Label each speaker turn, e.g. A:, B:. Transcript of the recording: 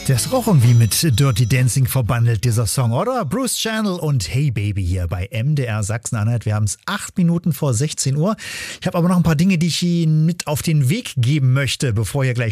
A: Der ist auch irgendwie mit Dirty Dancing verbandelt, dieser Song, oder? Bruce Channel und Hey Baby hier bei MDR Sachsen-Anhalt. Wir haben es 8 Minuten vor 16 Uhr. Ich habe aber noch ein paar Dinge, die ich Ihnen mit auf den Weg geben möchte, bevor hier gleich